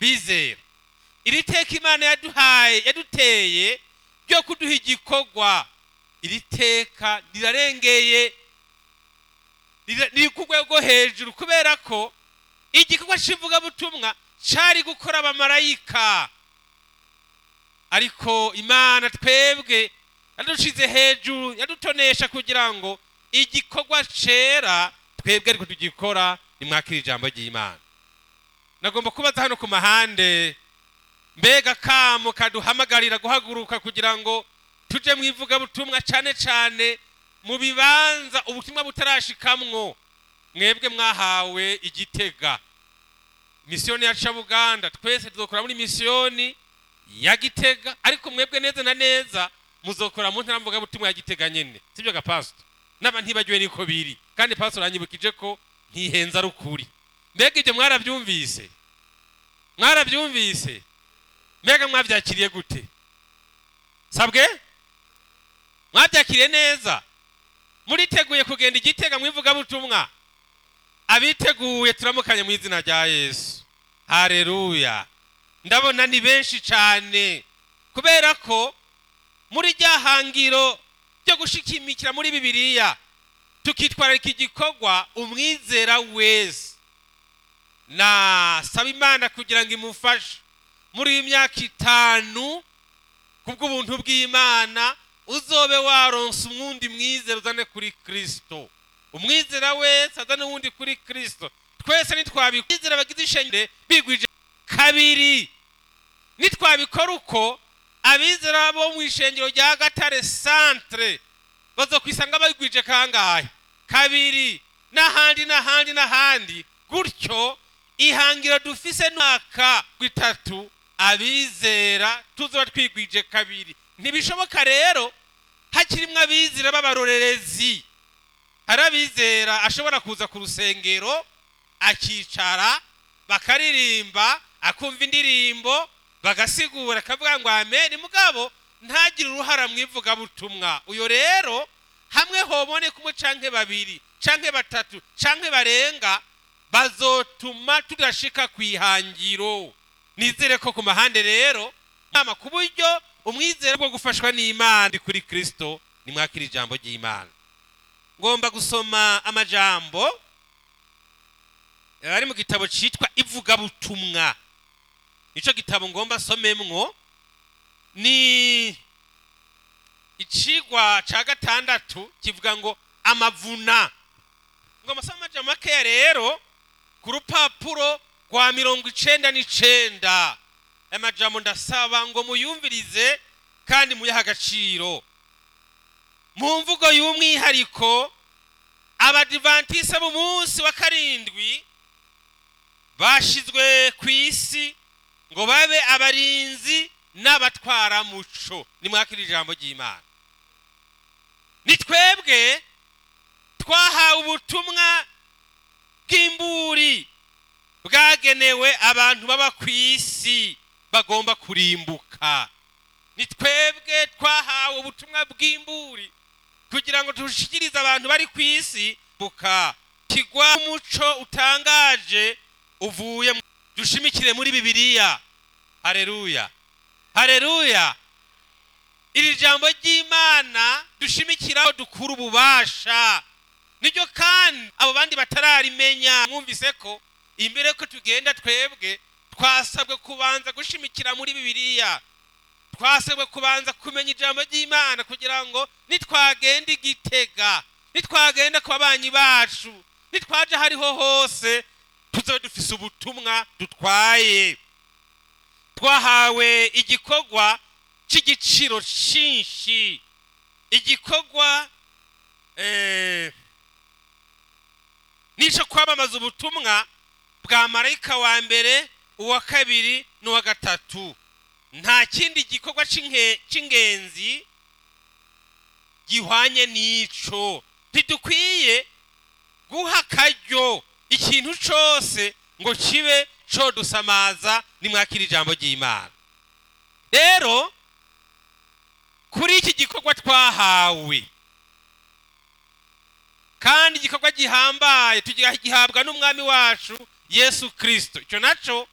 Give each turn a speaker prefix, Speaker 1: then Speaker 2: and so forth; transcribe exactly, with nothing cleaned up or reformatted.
Speaker 1: bizera. Iri teka Imana yaduhaye yaduteye ryo kuduha igikorwa, iri teka rirarengeye, riri ku rwego hejuru, kubera ko igikorwa cy'ivugabutumwa cyari gukora abamarayika, ariko Imana twebwe yadushize hejuru, yadutonesha kugira ngo igikorwa cera twebwe ariko tugikora. Nimwakira ijambo ry'Imana. Nagomba kubaza hano ku mahande, mbega kamo kaduhamagarira guhaguruka kugira ngo tuje mu ivugabutumwa, cyane cyane mu bibanza ubutumwa butarashikamwo. Mwebwe mwahawe igitega, misiyoni ya Buganda, twese tuzokora muri misiyoni ya Gitega, ariko mwebwe neza na neza muzokora mu ntara mvugabutumwa ya Gitega nyene, sibyo ga pastor? Naba ntibagiwe niko biri, kandi pastor anyibukije ko ntihenza rukuri. Mbega ibyo mwarabyumvise? Mwarabyumvise? Mbega mwabyakiriye gute? Sabwe? Mwabyakiriye neza? Muriteguye kugenda Igitega mu ivugabutumwa? Abiteguye turamukanye mu izina rya Yesu. Haleluya. Ndabona ni benshi cyane, kubera ko muri ryahangiro ryo gushikimikira muri Bibiliya tukitwararika igikorwa umwizera wese. Na saba Imana kugira ngo imufashe muri iyi myaka itanu, kubw'ubuntu bw'Imana uzobe waronse umwundi mwizera uzane kuri Kristo. Umwizera wese azane uwundi kuri Kristo. Twese nitwabikizera bagize ishengero bigwije kabiri. Nitwabikora uko, abizera bo mu ishengero rya Gatare Centre bazokwisanga bagwije kangahe? Kabiri. N'ahandi n'ahandi n'ahandi. Gutyo ihangiro dufise mwaka gwitatu abizera tuzoba twigwije kabiri. Ntibishoboka rero hakirimwe abizera b'abarorerezi. Hari abizera ashobora kuza ku rusengero akicara bakaririmba, akumva indirimbo bagasigura, akavuga ngo amen, mugabo ntagire uruhara mu ivugabutumwa. Uyo rero hamwe hobone kumwe canke babiri canke batatu canke barenga, bazotuma tudashika kwihangiro. Nizere ko ku mahande rero nama ku buryo umwizera bwo gufashwa n'Imana kuri Kristo. Nimwakira ijambo ry'Imana. Ngomba gusoma amajambo ari mu gitabo citwa Ivugabutumwa. Nico gitabo ngomba somemwo, ni icigwa ca gatandatu kivuga ngo amavuna. Ngomba soma amajambo make rero ku rupapuro rwa mirongo icenda n'icenda. Amajambo ndasaba ngo muyumvirize kandi muyaha agaciro. Mu mvugo y'umwihariko, abadivantiste b'umunsi wa karindwi bashizwe ku isi ngo babe abarinzi n'abatwara muco. Nimwakira ijambo ry'Imana. Ni twebwe twahawe ubutumwa bw'imburi bwagenewe abantu baba ku isi bagomba kurimbuka. Ni twebwe twahawe ubutumwa bw'imburi kugira ngo tushikirize abantu bari ku isi buka kigwa umuco utangaje uvuye dushimikire muri Bibiliya. Haleluya. Haleluya. Iri jambo ry'Imana dushimikiraho dukura ububasha. Niryo kandi abo bandi batararimenya. Mwumvise ko imbere ko tugenda twebwe twasabwe kubanza gushimikira muri Bibiliya. Twasabwe kubanza kumenya ijambo ry'Imana kugira ngo nitwagenda Igitega, nitwagenda kwa banyi bacu, nitwaje hariho hose tuzobe dufise ubutumwa dutwaye. Twahawe igikorwa c'igiciro cinshi, igikorwa eh nico kwamamaza ubutumwa bwa marayika wa mbere, uwa kabiri n'uwa gatatu. Nta kindi gikorwa c'ingenzi gihwanye n'ico. Ntidukwiye guha akaryo ikintu cose ngo kibe co dusamaza. Nimwakira ijambo ry'Imana. Rero kuri iki gikorwa twahawe, kandi igikorwa gihambaye tugihabwa n'umwami wacu Yesu Kristo, ico naco